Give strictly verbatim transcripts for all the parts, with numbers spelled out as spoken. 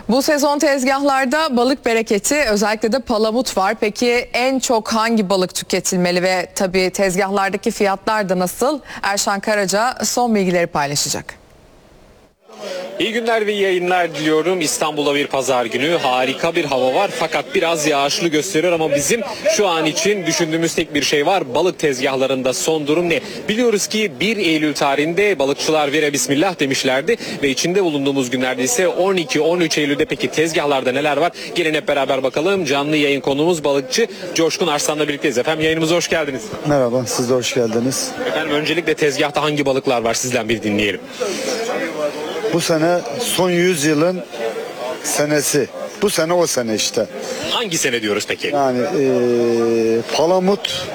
Bu sezon tezgahlarda balık bereketi, özellikle de palamut var. Peki en çok hangi balık tüketilmeli ve tabii tezgahlardaki fiyatlar da nasıl? Erşan Karaca son bilgileri paylaşacak. İyi günler ve iyi yayınlar diliyorum. İstanbul'da bir pazar günü, harika bir hava var fakat biraz yağışlı gösteriyor ama bizim şu an için düşündüğümüz tek bir şey var. Balık tezgahlarında son durum ne? Biliyoruz ki bir Eylül tarihinde balıkçılar vere bismillah demişlerdi ve içinde bulunduğumuz günlerde ise on iki on üç Eylül'de peki tezgahlarda neler var? Gelin hep beraber bakalım. Canlı yayın konuğumuz balıkçı Coşkun Arslan'la birlikteyiz. Efendim yayınımıza hoş geldiniz. Merhaba, siz de hoş geldiniz. Efendim öncelikle tezgahta hangi balıklar var, sizden bir dinleyelim. Bu sene son yüzyılın senesi. Bu sene o sene işte. Hangi sene diyoruz peki? Yani ee, palamut,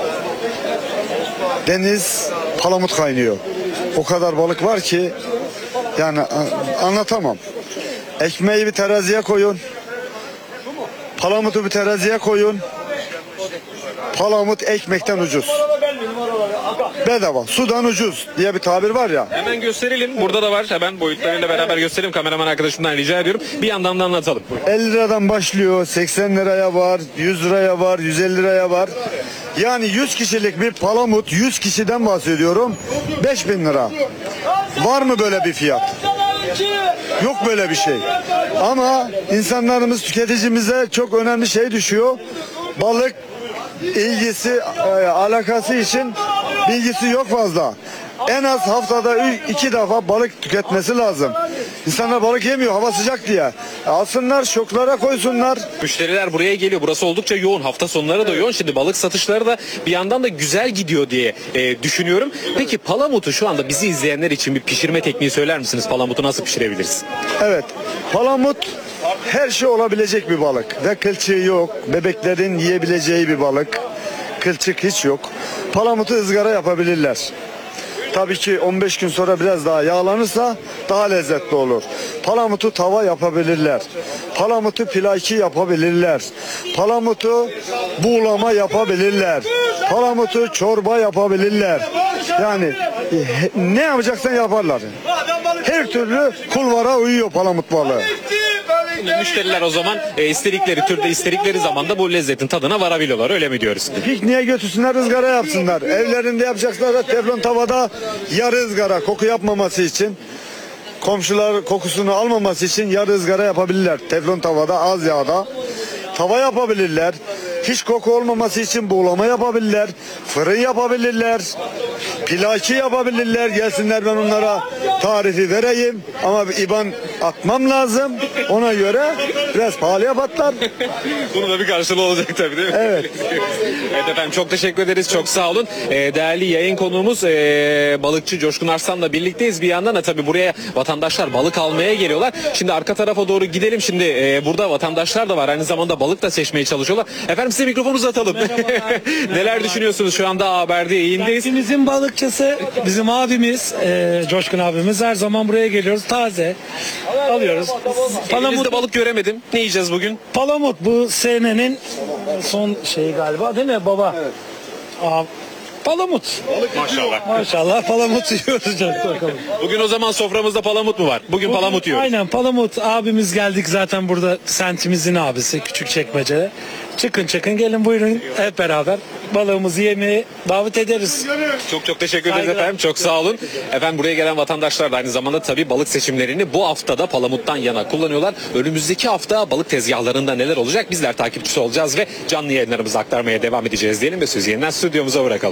deniz palamut kaynıyor. O kadar balık var ki yani a- anlatamam. Ekmeği bir teraziye koyun. Palamutu bir teraziye koyun. Palamut ekmekten ucuz. Bedava, sudan ucuz diye bir tabir var ya. Hemen gösterelim. Burada da var. Hemen boyutlarıyla beraber gösterelim. Kameraman arkadaşımdan rica ediyorum. Bir yandan da anlatalım. elli liradan başlıyor, seksen liraya var, yüz liraya var, yüz elli liraya var. Yani yüz kişilik bir palamut, yüz kişiden bahsediyorum, beş bin lira. Var mı böyle bir fiyat? Yok böyle bir şey. Ama insanlarımız, tüketicimize çok önemli şey düşüyor. Balık ilgisi, e, alakası için bilgisi yok fazla. En az haftada iki defa balık tüketmesi lazım. İnsanlar balık yemiyor hava sıcak diye. Alsınlar, şoklara koysunlar. Müşteriler buraya geliyor. Burası oldukça yoğun. Hafta sonları da yoğun. Şimdi balık satışları da bir yandan da güzel gidiyor diye e, düşünüyorum. Peki palamutu şu anda bizi izleyenler için bir pişirme tekniği söyler misiniz? Palamutu nasıl pişirebiliriz? Evet, palamut her şey olabilecek bir balık ve kılçığı yok. Bebeklerin yiyebileceği bir balık. Kılçık hiç yok. Palamutu ızgara yapabilirler. Tabii ki on beş gün sonra biraz daha yağlanırsa daha lezzetli olur. Palamutu tava yapabilirler. Palamutu pilaki yapabilirler. Palamutu buğulama yapabilirler. Palamutu çorba yapabilirler. Yani ne yapacaksan yaparlar. Her türlü kulvara uyuyor palamut balığı. Müşteriler o zaman e, istedikleri türde, istedikleri zaman da bu lezzetin tadına varabiliyorlar. Öyle mi diyoruz? Pikniğe götürsünler, ızgara yapsınlar. Evlerinde yapacaklar da teflon tavada yarı ızgara, koku yapmaması için. Komşular kokusunu almaması için yarı ızgara yapabilirler. Teflon tavada, az yağda. Tava yapabilirler. Hiç koku olmaması için buğulama yapabilirler. Fırın yapabilirler. Pilaki yapabilirler. Gelsinler, ben onlara tarifi vereyim. Ama bir İban atmam lazım. Ona göre biraz pahalıya patlar. Bunun da bir karşılığı olacak tabii, değil mi? Evet. Evet efendim, çok teşekkür ederiz. Çok sağ olun. Ee, değerli yayın konuğumuz ee, balıkçı Coşkun Arslan'la birlikteyiz. Bir yandan da tabii buraya vatandaşlar balık almaya geliyorlar. Şimdi arka tarafa doğru gidelim. Şimdi ee, burada vatandaşlar da var. Aynı zamanda balık da seçmeye çalışıyorlar. Efendim size mikrofonu uzatalım. Neler düşünüyorsunuz? Şu anda Haber'de yayındayız. Kentimizin balıkçısı bizim abimiz, e, Coşkun abimiz. Her zaman buraya geliyoruz. Taze alıyoruz. Elimizde Palamut, balık göremedim. Ne yiyeceğiz bugün? palamut bu senenin son şeyi galiba, değil mi baba? Evet. Aa, palamut. Maşallah. Maşallah palamut yiyoruz canım. Bakalım. Bugün o zaman soframızda palamut mu var? Bugün palamut yiyoruz. Aynen, palamut abimiz geldik zaten, burada semtimizin abisi, Küçükçekmece'de. Çıkın çıkın gelin, buyurun hep beraber balığımızı yemeye davet ederiz. Çok çok teşekkür ederiz Saygılar. efendim. Çok sağ olun. Efendim buraya gelen vatandaşlar da aynı zamanda tabii balık seçimlerini bu haftada palamuttan yana kullanıyorlar. Önümüzdeki hafta balık tezgahlarında neler olacak? Bizler takipçisi olacağız ve canlı yayınlarımızı aktarmaya devam edeceğiz diyelim ve sözü yeniden stüdyomuza bırakalım.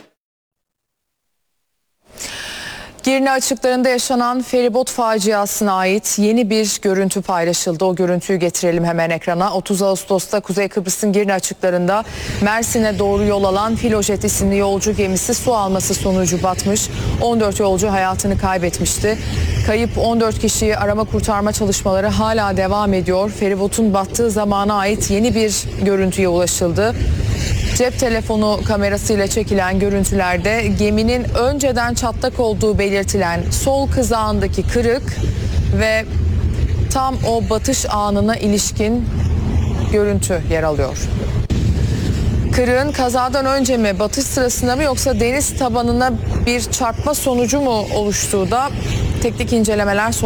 Girne açıklarında yaşanan feribot faciasına ait yeni bir görüntü paylaşıldı. O görüntüyü getirelim hemen ekrana. otuz Ağustos'ta Kuzey Kıbrıs'ın Girne açıklarında Mersin'e doğru yol alan Filojet isimli yolcu gemisi su alması sonucu batmış. on dört yolcu hayatını kaybetmişti. Kayıp on dört kişiyi arama kurtarma çalışmaları hala devam ediyor. Feribotun battığı zamana ait yeni bir görüntüye ulaşıldı. Cep telefonu kamerasıyla çekilen görüntülerde geminin önceden çatlak olduğu belirtilen sol kızağındaki kırık ve tam o batış anına ilişkin görüntü yer alıyor. Kırığın kazadan önce mi, batış sırasında mı, yoksa deniz tabanına bir çarpma sonucu mu oluştuğu da teknik incelemeler